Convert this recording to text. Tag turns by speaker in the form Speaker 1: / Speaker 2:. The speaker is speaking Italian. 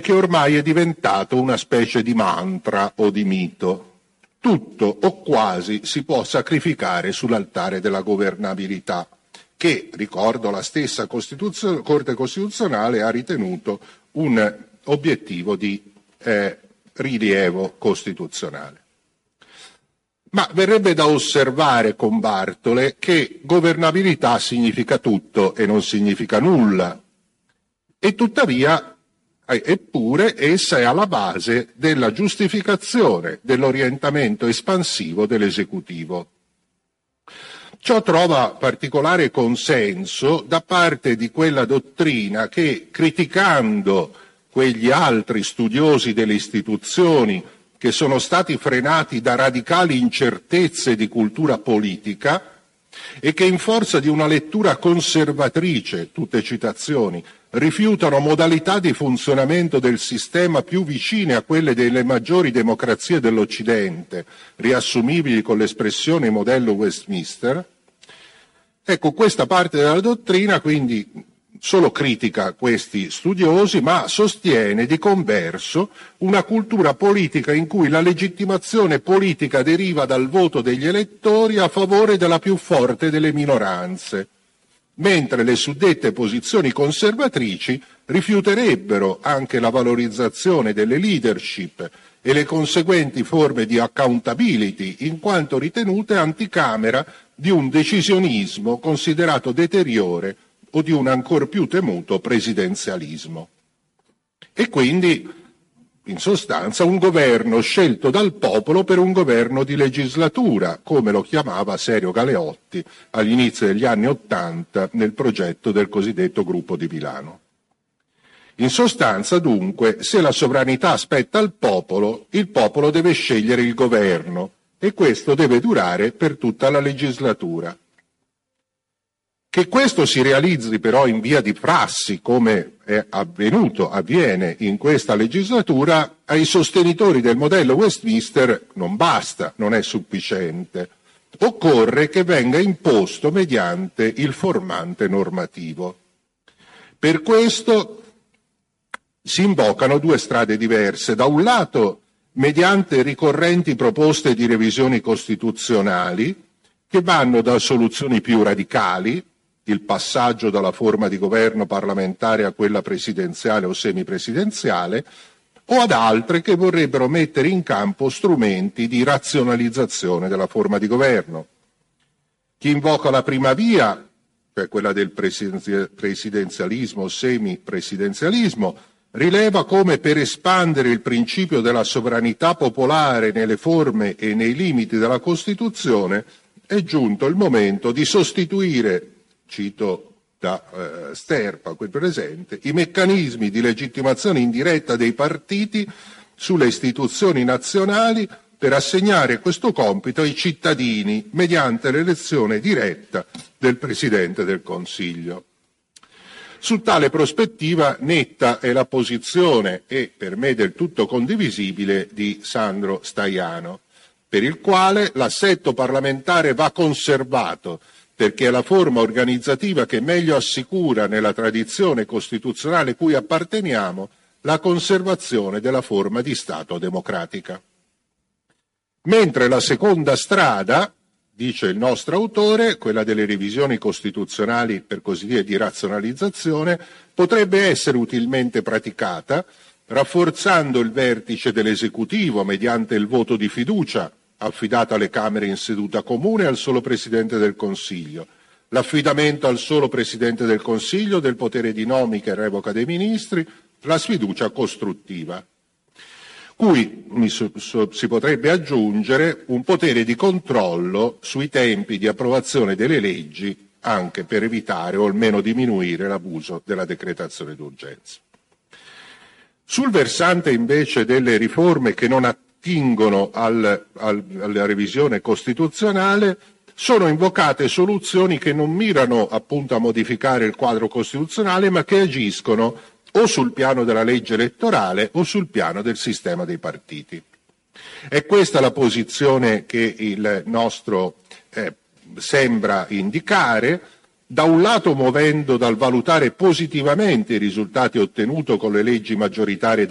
Speaker 1: che ormai è diventato una specie di mantra o di mito. Tutto o quasi si può sacrificare sull'altare della governabilità, che, ricordo, la stessa Corte Costituzionale ha ritenuto un obiettivo di rilievo costituzionale. Ma verrebbe da osservare con Bartole che governabilità significa tutto e non significa nulla, e tuttavia eppure essa è alla base della giustificazione dell'orientamento espansivo dell'esecutivo. Ciò trova particolare consenso da parte di quella dottrina che, criticando quegli altri studiosi delle istituzioni che sono stati frenati da radicali incertezze di cultura politica e che in forza di una lettura conservatrice, tutte citazioni, rifiutano modalità di funzionamento del sistema più vicine a quelle delle maggiori democrazie dell'Occidente, riassumibili con l'espressione modello Westminster. Ecco, questa parte della dottrina quindi solo critica questi studiosi, ma sostiene di converso una cultura politica in cui la legittimazione politica deriva dal voto degli elettori a favore della più forte delle minoranze, mentre le suddette posizioni conservatrici rifiuterebbero anche la valorizzazione delle leadership e le conseguenti forme di accountability, in quanto ritenute anticamera di un decisionismo considerato deteriore o di un ancor più temuto presidenzialismo. E quindi, in sostanza, un governo scelto dal popolo per un governo di legislatura, come lo chiamava Serio Galeotti agli inizi degli anni '80 nel progetto del cosiddetto Gruppo di Milano. In sostanza, dunque, se la sovranità spetta al popolo, il popolo deve scegliere il governo e questo deve durare per tutta la legislatura. Che questo si realizzi però in via di prassi, come avviene in questa legislatura, ai sostenitori del modello Westminster non basta, non è sufficiente. Occorre che venga imposto mediante il formante normativo. Per questo si invocano due strade diverse. Da un lato, mediante ricorrenti proposte di revisioni costituzionali, che vanno da soluzioni più radicali, il passaggio dalla forma di governo parlamentare a quella presidenziale o semipresidenziale, o ad altre che vorrebbero mettere in campo strumenti di razionalizzazione della forma di governo. Chi invoca la prima via, cioè quella del presidenzialismo o semipresidenzialismo, rileva come per espandere il principio della sovranità popolare nelle forme e nei limiti della Costituzione è giunto il momento di sostituire, cito da Sterpa, qui presente, i meccanismi di legittimazione indiretta dei partiti sulle istituzioni nazionali per assegnare questo compito ai cittadini mediante l'elezione diretta del Presidente del Consiglio. Su tale prospettiva netta è la posizione, e per me del tutto condivisibile, di Sandro Staiano, per il quale l'assetto parlamentare va conservato perché è la forma organizzativa che meglio assicura nella tradizione costituzionale cui apparteniamo la conservazione della forma di Stato democratica. Mentre la seconda strada, dice il nostro autore, quella delle revisioni costituzionali per così dire di razionalizzazione, potrebbe essere utilmente praticata rafforzando il vertice dell'esecutivo mediante il voto di fiducia affidato alle Camere in seduta comune e al solo Presidente del Consiglio, l'affidamento al solo Presidente del Consiglio del potere di nomina e revoca dei ministri, la sfiducia costruttiva, cui si potrebbe aggiungere un potere di controllo sui tempi di approvazione delle leggi, anche per evitare o almeno diminuire l'abuso della decretazione d'urgenza. Sul versante invece delle riforme che non attingono alla revisione costituzionale, sono invocate soluzioni che non mirano appunto a modificare il quadro costituzionale, ma che agiscono o sul piano della legge elettorale o sul piano del sistema dei partiti. È questa la posizione che il nostro sembra indicare, da un lato muovendo dal valutare positivamente i risultati ottenuti con le leggi maggioritarie